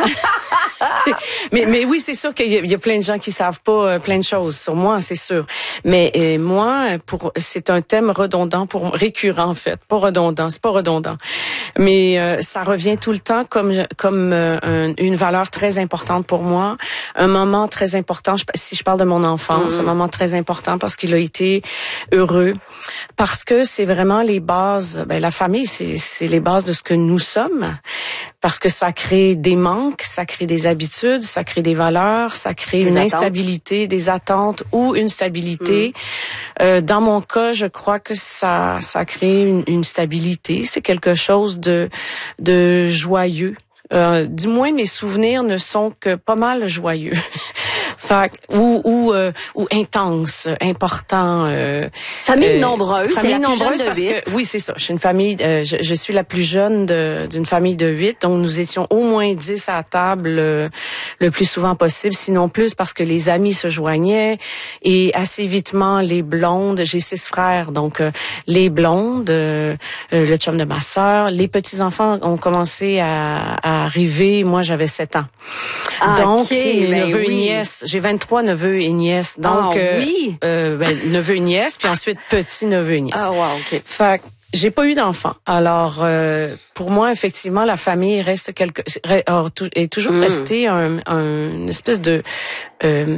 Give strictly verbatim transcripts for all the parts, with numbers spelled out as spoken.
mais, mais oui, c'est sûr qu'il y a, il y a plein de gens qui savent pas euh, plein de choses sur moi, c'est sûr. Mais euh, moi, pour c'est un thème redondant, pour récurrent en fait, pas redondant, c'est pas redondant. Mais euh, ça revient tout le temps comme comme euh, un, une valeur très importante pour moi, un moment très important. Je, si je parle de mon enfance, mm-hmm. un moment très important parce qu'il a été heureux, parce que c'est vraiment les bases. Ben la famille, c'est c'est les bases de ce que nous sommes. Parce que ça crée des manques, ça crée des habitudes, ça crée des valeurs, ça crée des une attentes. instabilité, des attentes ou une stabilité. Mmh. Euh, dans mon cas, je crois que ça, ça crée une, une stabilité. C'est quelque chose de, de joyeux. Euh, du moins, mes souvenirs ne sont que pas mal joyeux. Fait, ou ou euh, ou intense, important. Euh, famille euh, nombreuse, famille la nombreuse plus parce de que oui, c'est ça. Je suis une famille, euh, je, je suis la plus jeune de, d'une famille de huit, donc nous étions au moins dix à la table euh, le plus souvent possible, sinon plus parce que les amis se joignaient et assez vitement les blondes. J'ai six frères, donc euh, les blondes, euh, euh, le chum de ma sœur, les petits enfants ont commencé à, à arriver. Moi, j'avais sept ans, ah, donc okay, mes ben neveux oui. et nièces. J'ai vingt-trois neveux et nièces. Donc, oh, euh, oui. euh, ben, neveux et nièces, puis ensuite petits neveux et nièces. Ah, wow, OK. Fait que j'ai pas eu d'enfants. Alors, euh, pour moi, effectivement, la famille reste quelque, est toujours mm. restée un, un, une espèce de... Euh,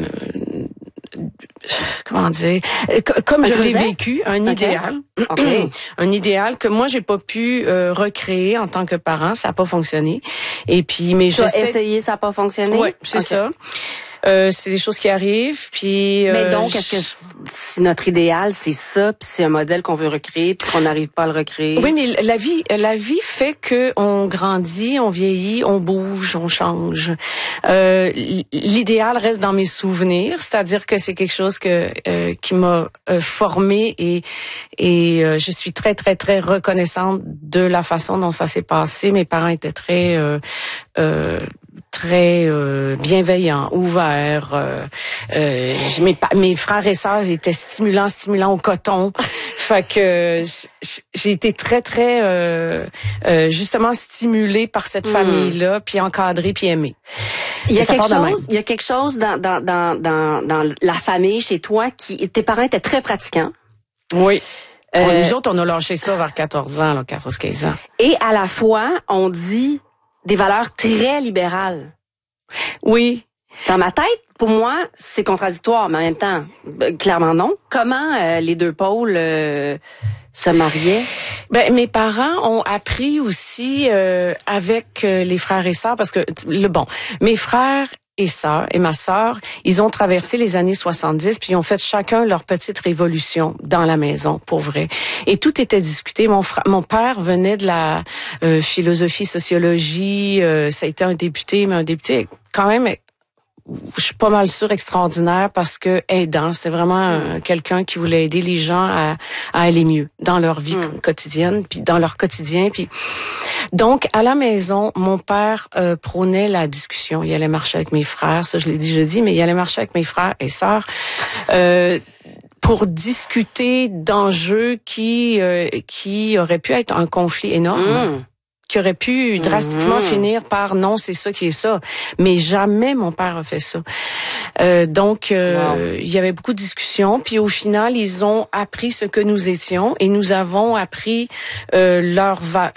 comment dire, comme un je l'ai creuset? vécu, un okay. idéal, okay. un idéal que moi j'ai pas pu euh, recréer en tant que parent, ça a pas fonctionné. Et puis, mais tu as essayé, ça a pas fonctionné. Oui, c'est okay. ça. Euh, c'est des choses qui arrivent, puis. Euh, mais donc, est-ce que si notre idéal c'est ça, puis c'est un modèle qu'on veut recréer, puis qu'on n'arrive pas à le recréer? Oui, mais la vie, la vie fait que on grandit, on vieillit, on bouge, on change. Euh, l'idéal reste dans mes souvenirs, c'est-à-dire que c'est quelque chose que euh, qui m'a euh, formée et et euh, je suis très très très reconnaissante de la façon dont ça s'est passé. Mes parents étaient très euh, euh, très euh, bienveillant, ouvert. Euh, euh, mes, mes frères et sœurs étaient stimulants, stimulants au coton. Fait que j'ai été très, très euh, euh, justement stimulée par cette mmh. famille-là, puis encadrée, puis aimée. Il y a quelque chose, il y a quelque chose dans, dans, dans, dans, dans la famille chez toi qui, tes parents étaient très pratiquants. Oui. Euh, Nous autres, on a lâché ça vers quatorze ans, là, quatorze quinze ans. Et à la fois, on dit des valeurs très libérales. Oui. Dans ma tête, pour moi, c'est contradictoire, mais en même temps, clairement non. Comment euh, les deux pôles euh, se mariaient? Ben, mes parents ont appris aussi euh, avec euh, les frères et sœurs, parce que le bon, mes frères et sœurs et ma sœur, ils ont traversé les années soixante-dix, puis ils ont fait chacun leur petite révolution dans la maison, pour vrai. Et tout était discuté. Mon frère, mon père venait de la euh, philosophie, sociologie, euh, ça a été un député, mais un député quand même, je suis pas mal sûre, extraordinaire, parce que aidant, c'est vraiment euh, quelqu'un qui voulait aider les gens à, à aller mieux dans leur vie mm. quotidienne, puis dans leur quotidien, puis donc à la maison, mon père euh, prônait la discussion. Il allait marcher avec mes frères, ça je l'ai dit jeudi, mais il allait marcher avec mes frères et sœurs euh, pour discuter d'enjeux qui euh, qui auraient pu être un conflit énorme. Mm. Qui aurait pu drastiquement mmh. finir par non, c'est ça qui est ça. Mais jamais mon père a fait ça. Euh, donc, euh, wow. il y avait beaucoup de discussions. Puis au final, ils ont appris ce que nous étions et nous avons appris euh, leur va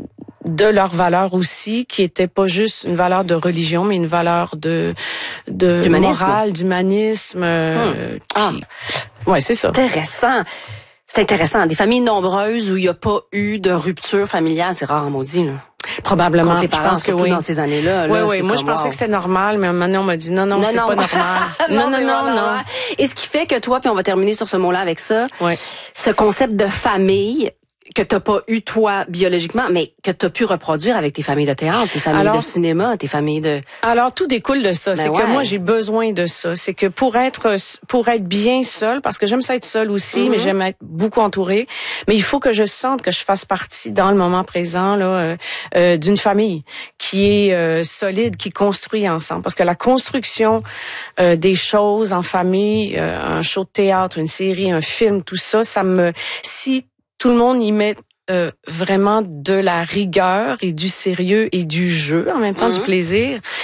de leur valeur aussi, qui était pas juste une valeur de religion, mais une valeur de de d'humanisme. morale, d'humanisme. Euh, mmh. ah. qui... Ouais, c'est ça. Intéressant. C'est intéressant. Des familles nombreuses où il n'y a pas eu de rupture familiale, c'est rare en maudit, là. Probablement. Je pense que oui. Dans ces années-là. Oui, là, oui. Moi, je pensais wow. que c'était normal, mais maintenant, on m'a dit non, non, non c'est non. pas normal. non, non, non, non, non. Et ce qui fait que toi, puis on va terminer sur ce mot-là avec ça, ouais. ce concept de famille que t'as pas eu toi biologiquement, mais que t'as pu reproduire avec tes familles de théâtre, tes familles alors, de cinéma, tes familles de. Alors tout découle de ça. Ben c'est ouais. que moi j'ai besoin de ça. C'est que pour être pour être bien seule, parce que j'aime ça être seule aussi, mm-hmm. mais j'aime être beaucoup entourée. Mais il faut que je sente que je fasse partie dans le moment présent là euh, euh, d'une famille qui est euh, solide, qui construit ensemble. Parce que la construction euh, des choses en famille, euh, un show de théâtre, une série, un film, tout ça, ça me si tout le monde y met euh, vraiment de la rigueur et du sérieux et du jeu, en même temps mm-hmm. du plaisir.